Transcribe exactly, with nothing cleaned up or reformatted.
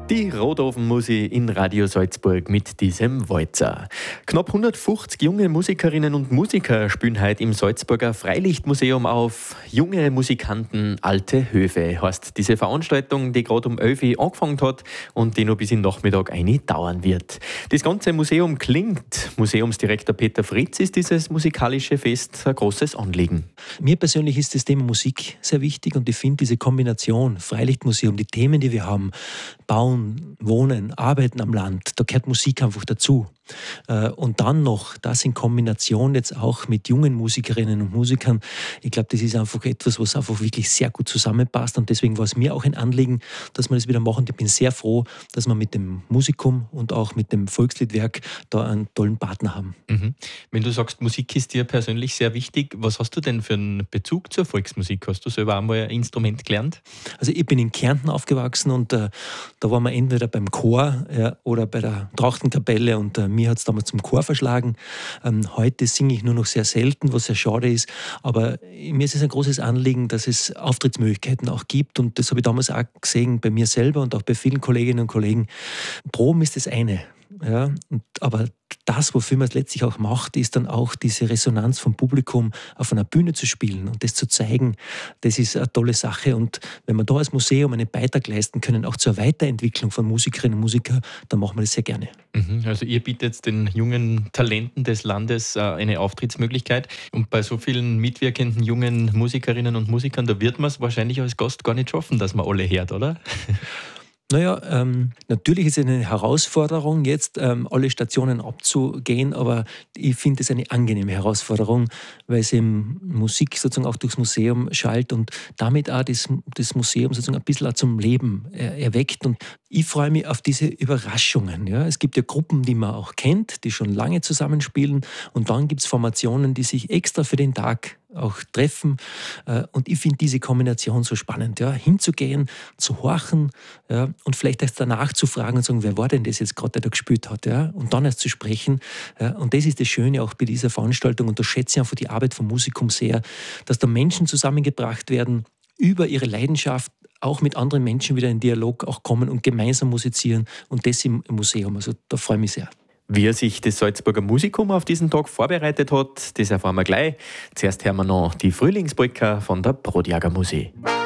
Die Rotofenmusi in Radio Salzburg mit diesem Walzer. Knapp hundertfünfzig junge Musikerinnen und Musiker spielen heute im Salzburger Freilichtmuseum auf. Junge Musikanten, alte Höfe heißt diese Veranstaltung, die gerade um elf Uhr angefangen hat und die noch bis in den Nachmittag eine dauern wird. Das ganze Museum klingt. Museumsdirektor Peter Fritz ist dieses musikalische Fest ein großes Anliegen. Mir persönlich ist das Thema Musik sehr wichtig und ich finde diese Kombination Freilichtmuseum, die Themen, die wir haben, Bauen, Wohnen, Arbeiten am Land, da gehört Musik einfach dazu. Und dann noch das in Kombination jetzt auch mit jungen Musikerinnen und Musikern, ich glaube, das ist einfach etwas, was einfach wirklich sehr gut zusammenpasst und deswegen war es mir auch ein Anliegen, dass wir das wieder machen. Ich bin sehr froh, dass wir mit dem Musikum und auch mit dem Volksliedwerk da einen tollen Partner haben. Mhm. Wenn du sagst, Musik ist dir persönlich sehr wichtig, was hast du denn für einen Bezug zur Volksmusik? Hast du selber einmal ein Instrument gelernt? Also ich bin in Kärnten aufgewachsen und äh, da waren wir entweder beim Chor ja, oder bei der Trachtenkapelle und äh, mir hat es damals zum Chor verschlagen. Ähm, heute singe ich nur noch sehr selten, was sehr schade ist. Aber mir ist es ein großes Anliegen, dass es Auftrittsmöglichkeiten auch gibt. Und das habe ich damals auch gesehen bei mir selber und auch bei vielen Kolleginnen und Kollegen. Proben ist das eine. Ja, und, aber das, wofür man es letztlich auch macht, ist dann auch diese Resonanz vom Publikum auf einer Bühne zu spielen und das zu zeigen, das ist eine tolle Sache. Und wenn wir da als Museum einen Beitrag leisten können, auch zur Weiterentwicklung von Musikerinnen und Musikern, dann machen wir das sehr gerne. Mhm, also ihr bietet den jungen Talenten des Landes eine Auftrittsmöglichkeit und bei so vielen mitwirkenden jungen Musikerinnen und Musikern, da wird man es wahrscheinlich als Gast gar nicht schaffen, dass man alle hört, oder? Naja, ähm, natürlich ist es eine Herausforderung, jetzt ähm, alle Stationen abzugehen, aber ich finde es eine angenehme Herausforderung, weil es eben Musik sozusagen auch durchs Museum schallt und damit auch das, das Museum sozusagen ein bisschen auch zum Leben äh, erweckt. Und ich freue mich auf diese Überraschungen. Ja. Es gibt ja Gruppen, die man auch kennt, die schon lange zusammenspielen und dann gibt es Formationen, die sich extra für den Tag auch treffen. Und ich finde diese Kombination so spannend, ja, hinzugehen, zu horchen, ja, und vielleicht erst danach zu fragen und sagen, wer war denn das jetzt gerade, der da gespielt hat, ja, und dann erst zu sprechen. Ja, und das ist das Schöne auch bei dieser Veranstaltung und da schätze ich einfach die Arbeit vom Musikum sehr, dass da Menschen zusammengebracht werden, über ihre Leidenschaft auch mit anderen Menschen wieder in Dialog auch kommen und gemeinsam musizieren und das im Museum. Also da freue ich mich sehr. Wie sich das Salzburger Musikum auf diesen Tag vorbereitet hat, das erfahren wir gleich. Zuerst hören wir noch die Frühlingspolka von der Brotjagermusik.